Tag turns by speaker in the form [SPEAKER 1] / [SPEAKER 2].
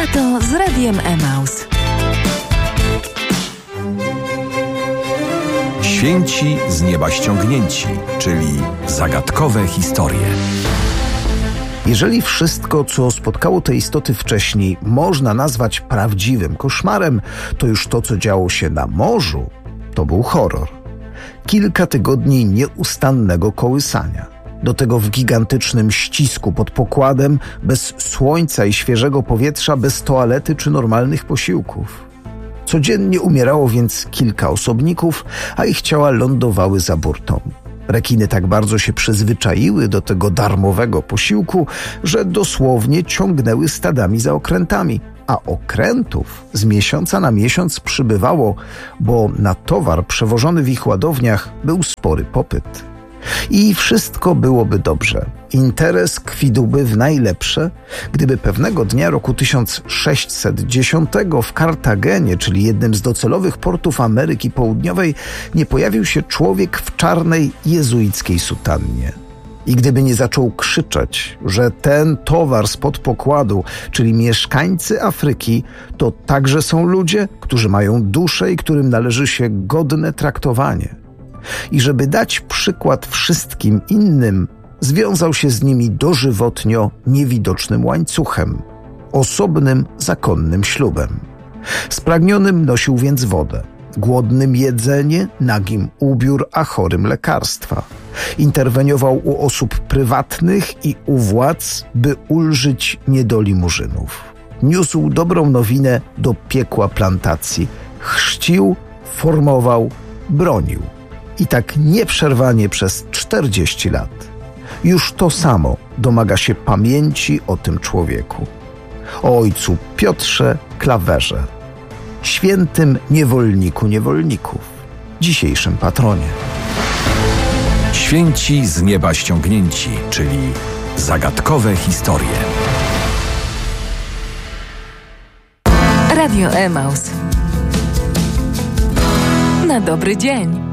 [SPEAKER 1] Lato z Radiem Emaus.
[SPEAKER 2] Święci z nieba ściągnięci, czyli zagadkowe historie.
[SPEAKER 3] Jeżeli wszystko, co spotkało te istoty wcześniej, można nazwać prawdziwym koszmarem, to już to, co działo się na morzu, to był horror. Kilka tygodni nieustannego kołysania. Do tego w gigantycznym ścisku pod pokładem, bez słońca i świeżego powietrza, bez toalety czy normalnych posiłków. Codziennie umierało więc kilka osobników, a ich ciała lądowały za burtą. Rekiny tak bardzo się przyzwyczaiły do tego darmowego posiłku, że dosłownie ciągnęły stadami za okrętami. A okrętów z miesiąca na miesiąc przybywało, bo na towar przewożony w ich ładowniach był spory popyt. I wszystko byłoby dobrze. Interes kwitłby w najlepsze, gdyby pewnego dnia roku 1610 w Kartagenie, czyli jednym z docelowych portów Ameryki Południowej, nie pojawił się człowiek w czarnej jezuickiej sutannie. I gdyby nie zaczął krzyczeć, że ten towar spod pokładu, czyli mieszkańcy Afryki, to także są ludzie, którzy mają duszę i którym należy się godne traktowanie. I żeby dać przykład wszystkim innym, związał się z nimi dożywotnio niewidocznym łańcuchem, osobnym zakonnym ślubem. Spragnionym nosił więc wodę, głodnym jedzenie, nagim ubiór, a chorym lekarstwa. Interweniował u osób prywatnych i u władz, by ulżyć niedoli murzynów. Niósł dobrą nowinę do piekła plantacji. Chrzcił, formował, bronił. I tak nieprzerwanie przez 40 lat. Już to samo domaga się pamięci o tym człowieku. O ojcu Piotrze Klawerze, świętym niewolniku niewolników, dzisiejszym patronie.
[SPEAKER 2] Święci z nieba ściągnięci, czyli zagadkowe historie.
[SPEAKER 1] Radio Emaus. Na dobry dzień.